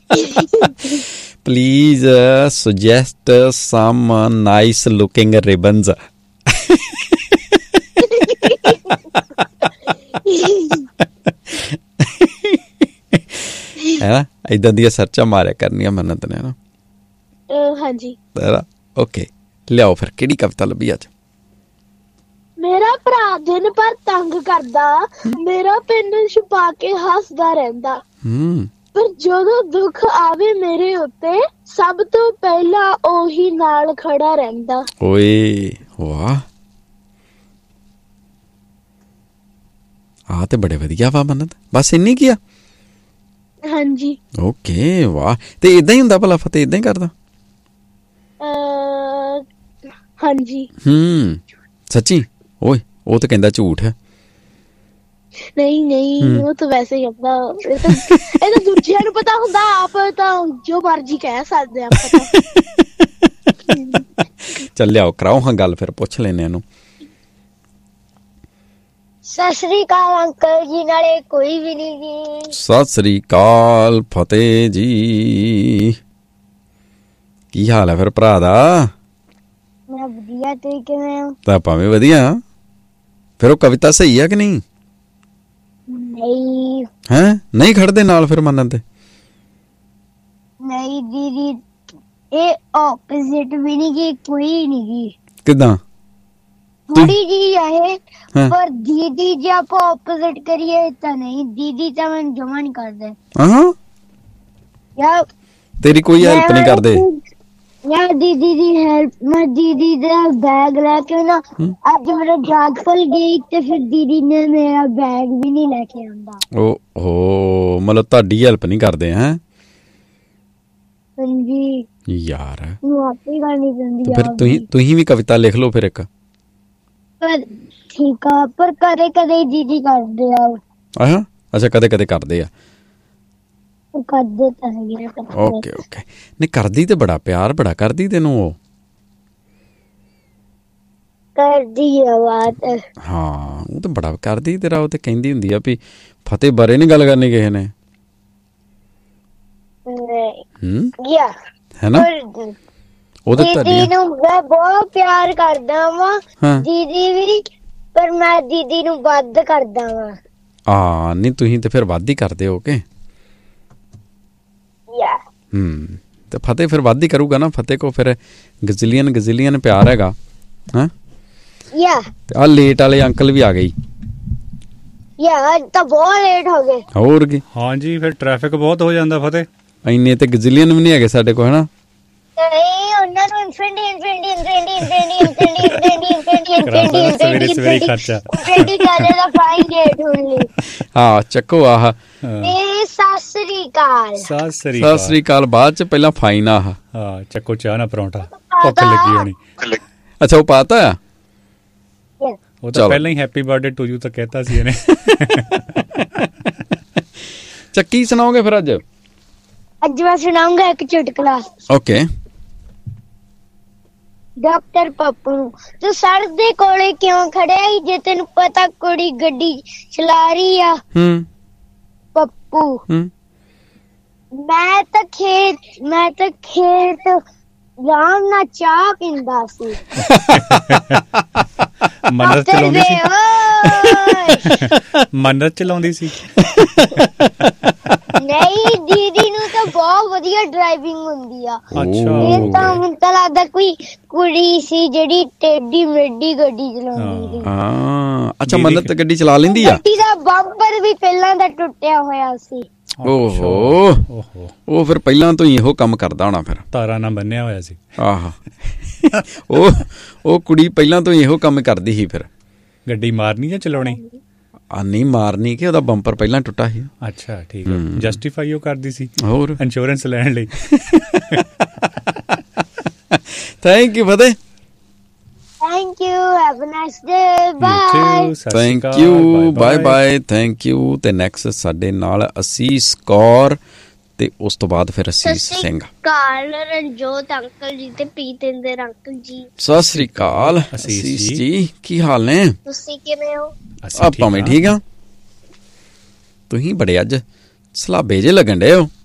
Please suggest some nice looking ribbons. है ना, इदां दी सर्चा मारिया करनिया मन्नत ने ना। हाँ जी। ओके, लियाओ फिर किहड़ी कविता लभी अज? मेरा भरा दिन भर तंग करदा, मेरा पिंड छुपा के हसदा रहिंदा, पर ਜਦੋਂ ਦੁੱਖ ਆਵੇ ਮੇਰੇ ਉੱਤੇ ਸਭ ਤੋਂ ਪਹਿਲਾਂ ਉਹੀ ਨਾਲ ਖੜਾ ਰਹਿੰਦਾ। ਓਏ ਵਾਹ, ਆ ਤੇ ਬੜੇ ਵਧੀਆ ਵਾ ਮੰਨਤ। ਬਸ ਇੰਨੀ ਕੀ ਆ? ਹਾਂਜੀ। ਓਕੇ ਵਾਹ, ਤੇ ਇਦਾਂ ਹੀ ਹੁੰਦਾ ਭਲਾ ਫਤਿਹ, ਇਦਾਂ ਹੀ ਕਰਦਾ? ਹਾਂਜੀ। ਸੱਚੀ? ਓਏ ਉਹ ਤਾਂ ਕਹਿੰਦਾ ਝੂਠ ਹੈ। ਨਹੀਂ ਨਹੀਂ, ਉਹ ਤਾਂ ਵੈਸੇ ਹੀ ਕਹਿੰਦਾ। ਇਹ ਤਾਂ ਦੂਜਿਆਂ ਨੂੰ ਪਤਾ ਹੁੰਦਾ, ਆਪ ਤਾਂ ਜੋ ਮਰਜੀ ਕਹਿ ਸਕਦੇ ਆ। ਚੱਲ ਲਿਆਓ, ਕਰਾਓ ਹਾਂ ਗੱਲ, ਫਿਰ ਪੁੱਛ ਲੈਨੇ ਇਹਨੂੰ। ਸਤਿ ਸ੍ਰੀ ਅਕਾਲ ਅੰਕਲ ਜੀ, ਨਾਲੇ ਕੋਈ ਵੀ ਨਹੀਂ ਜੀ। ਸਤਿ ਸ੍ਰੀ ਅਕਾਲ ਫਤਿਹ ਜੀ, ਕੀ ਹਾਲ ਹੈ ਫਿਰ ਭਰਾ ਦਾ? ਮੈਂ ਵਧੀਆ, ਤੁਸੀਂ ਕਿਵੇਂ ਹੋ? ਤਾਂ ਆਪਾਂ ਵੀ ਵਧੀਆ। ਫਿਰ ਉਹ ਕਵਿਤਾ ਸਹੀ ਆ ਕਿ ਨਹੀਂ? ਨਹੀਂ। ਹੈਂ, ਨਹੀਂ ਖੜਦੇ ਨਾਲ ਫਿਰ ਮੰਨਣ ਤੇ? ਨਹੀਂ ਦੀਦੀ, ਇਹ ਆਪੋਜ਼ਿਟ ਵੀ ਨਹੀਂ ਗੀ, ਕੋਈ ਨਹੀਂ ਗੀ। ਕਿੱਦਾਂ? ਥੋੜੀ ਜੀ ਹੈ, ਪਰ ਦੀਦੀ ਜੇ ਆਪਾਂ ਆਪੋਜ਼ਿਟ ਕਰੀਏ ਤਾਂ ਨਹੀਂ। ਦੀਦੀ ਤਾਂ ਮੈਨੂੰ ਜਮਾ ਨਹੀਂ ਕਰਦੇ। ਹਾਂ, ਯਾਰ ਤੇਰੀ ਕੋਈ ਹੈਲਪ ਨਹੀਂ ਕਰਦੇ? ਯਾਰ ਦੀਦੀ ਦੀ ਹੈਲਪ, ਮੈਂ ਦੀਦੀ ਦਾ ਬੈਗ ਲੈ ਕੇ ਨਾ ਅੱਜ ਮੇਰਾ ਜਾਗਫਲ ਗਈ ਤੇ ਫਿਰ ਦੀਦੀ ਨੇ ਮੇਰਾ ਬੈਗ ਵੀ ਨਹੀਂ ਲੈ ਕੇ ਆਂਦਾ। ਓਹੋ, ਮਤਲਬ ਤੁਹਾਡੀ ਹੈਲਪ ਨਹੀਂ ਕਰਦੇ? ਹੈ ਹਾਂਜੀ ਯਾਰ, ਆਪੇ ਕਰਨੀ ਪੈਂਦੀ। ਫਿਰ ਤੁਸੀਂ ਵੀ ਕਵਿਤਾ ਲਿਖ ਲਓ ਫਿਰ ਇੱਕ। ਪਰ ਠੀਕ ਆ, ਪਰ ਕਦੇ ਕਦੇ ਦੀਦੀ ਕਰਦੇ ਆ। ਅੱਛਾ, ਕਦੇ ਕਦੇ ਕਰਦੇ ਆ। ਕਰਦੇ ਤਾਂ ਹੈਗੇ। ਓਕੇ ਓਕੇ, ਨਹੀਂ ਕਰਦੀ ਤੇ ਬੜਾ ਪਿਆਰ ਬੜਾ ਕਰਦੀ ਤੈਨੂੰ ਉਹ। ਕਰਦੀ ਆ ਬਾਤ। ਹਾਂ, ਉਹ ਤਾਂ ਬੜਾ ਕਰਦੀ ਤੇਰਾ। ਉਹ ਤੇ ਕਹਿੰਦੀ ਹੁੰਦੀ ਆ ਵੀ ਫਤਿਹ ਬਾਰੇ ਨੀ ਗੱਲ ਕਰਨੀ ਕਿਸੇ ਨੇ। ਹੈ ਨਾ, ਉਹ ਤੇ ਦੀਦੀ ਨੂੰ ਮੈਂ ਬਹੁਤ ਪਿਆਰ ਕਰਦਾ ਵਾਂ, ਦੀਦੀ ਵੀ, ਪਰ ਮੈਂ ਦੀਦੀ ਨੂੰ ਵੱਧ ਕਰਦਾ ਵਾਂ। ਨਹੀਂ ਤੁਸੀਂ ਤੇ ਫਿਰ ਵੱਧ ਹੀ ਕਰਦੇ ਹੋ ਕੇ? ਤੇ ਫਤਿਹ ਫਿਰ ਵੱਧ ਹੀ ਕਰੂਗਾ ਨਾ। ਫਤਿਹ ਕੋ ਫਿਰ ਗਜ਼ਲੀਅਨ ਪਿਆਰ ਹੈਗਾ। ਹਾਂ, ਆ ਲੇਟ ਵਾਲੇ ਅੰਕਲ ਵੀ ਆ ਗਈ। ਤਾਂ ਬਹੁਤ ਲੇਟ ਹੋ ਗਏ। ਹੋਰ ਕੀ? ਹਾਂਜੀ, ਫਿਰ ਟ੍ਰੈਫਿਕ ਬਹੁਤ ਹੋ ਜਾਂਦਾ ਫਤਿਹ। ਇੰਨੇ ਤੇ ਗਜ਼ਲੀਅਨ ਵੀ ਨਹੀਂ ਹੈਗੇ ਸਾਡੇ ਕੋਲ, ਹਨਾ? ਉਹਨਾਂ ਨੂੰ ਸਵੇਰੇ ਖਰਚਾ। ਹਾਂ, ਚੱਕੋ ਆਹ। ਸਤਿ ਸ੍ਰੀ ਅਕਾਲ ਬਾਅਦ ਚ, ਪਹਿਲਾਂ ਫਾਈਨ ਆਹ। ਹਾਂ, ਚੱਕੋ ਚਾਹ ਨਾ ਪਰੌਂਠਾ, ਭੁੱਖ ਲੱਗੀ ਹੋਣੀ। ਅੱਛਾ, ਉਹ ਪਾਤਾ ਆ? ਉਹ ਤਾਂ ਪਹਿਲਾਂ ਹੀ ਹੈਪੀ ਬਰਥਡੇ ਟੂ ਯੂ ਤਾਂ ਕਹਿਤਾ ਸੀ ਇਹਨੇ। ਚੱਕੀ ਸੁਣਾਓਗੇ ਫਿਰ ਅੱਜ? ਅੱਜ ਮੈਂ ਸੁਣਾਉਂਗਾ ਇੱਕ ਚੁਟਕਲਾ। ਓਕੇ। ਡਾਕਟਰ ਪੱਪੂ, ਤੂੰ ਸੜਕ ਦੇ ਕੋਲੇ ਕਿਉਂ ਖੜਿਆ ਈ ਜੇ ਤੈਨੂੰ ਪਤਾ ਕੁੜੀ ਗੱਡੀ ਚਲਾ ਰਹੀ ਆ? ਪੱਪੂ, ਮੈਂ ਤਾਂ ਖੇਤ ਆਰਾਮ ਨਾਲ ਚਾਹ ਪੀਂਦਾ ਸੀ। ਮੰਨਤ ਚਲਾਉਂਦੀ ਸੀ। ਨਹੀਂ, ਦੀਦੀ ਨੂੰ ਤਾਂ ਬਹੁਤ ਵਧੀਆ ਡਰਾਈਵਿੰਗ ਹੁੰਦੀ ਆ। ਇਹ ਤਾਂ ਮੈਨੂੰ ਤਾਂ ਲੱਗਦਾ ਕੋਈ ਕੁੜੀ ਸੀ ਜਿਹੜੀ ਟੇਢੀ ਮੇਢੀ ਗੱਡੀ ਚਲਾਉਂਦੀ ਸੀ। ਅੱਛਾ, ਮੰਨਤ ਗੱਡੀ ਚਲਾ ਲੈਂਦੀ ਆ? ਗੱਡੀ ਦਾ ਬੰਪਰ ਵੀ ਪਹਿਲਾਂ ਦਾ ਟੁੱਟਿਆ ਹੋਇਆ ਸੀ। ਓਹੋ, ਉਹ ਫਿਰ ਪਹਿਲਾਂ ਤੋਂ ਹੀ ਇਹੋ ਕੰਮ ਕਰਦਾ ਹੋਣਾ। ਫਿਰ ਤਾਰਾਂ ਨਾਲ ਬੰਨਿਆ ਹੋਇਆ ਸੀ। ਆਹ, ਉਹ ਕੁੜੀ ਪਹਿਲਾਂ ਤੋਂ ਹੀ ਇਹੋ ਕੰਮ ਕਰਦੀ ਸੀ। ਫਿਰ ਗੱਡੀ ਮਾਰਨੀ ਜਾਂ ਚਲਾਉਣੀ? ਨਹੀਂ ਮਾਰਨੀ, ਕਿ ਉਹਦਾ ਬੰਪਰ ਪਹਿਲਾਂ ਟੁੱਟਾ ਸੀ। ਅੱਛਾ, ਠੀਕ ਹੈ। ਜਸਟੀਫਾਈ ਉਹ ਕਰਦੀ ਸੀ, ਹੋਰ ਇੰਸ਼ੋਰੈਂਸ ਲੈਣ ਲਈ। Thank you Fateh. Thank you. Have a nice day. Bye. Thank you. Bye bye. Thank you. ਤੇ ਨੈਕਸਟ ਸਾਡੇ ਨਾਲ ਅਸੀਸ ਕੌਰ ਤੇ ਉਸ ਤੋਂ ਬਾਅਦ ਫਿਰ ਅਸੀਸ ਸਿੰਘ। ਕਾਲ ਰਣਜੋਤ ਅੰਕਲ ਜੀ ਤੇ ਪ੍ਰੀਤਿੰਦਰ ਅੰਕਲ ਜੀ। ਸਤਿ ਸ੍ਰੀ ਅਕਾਲ ਅਸੀਸ ਜੀ, ਕੀ ਹਾਲ ਨੇ? ਤੁਸੀਂ ਕਿਵੇਂ ਹੋ? ਆਪਾਂ ਵੀ ਠੀਕ ਆ। ਤੁਸੀਂ ਬੜੇ ਅੱਜ ਸਲਾਬੇ ਜੇ ਲੱਗਣ ਡੇ ਹੋ।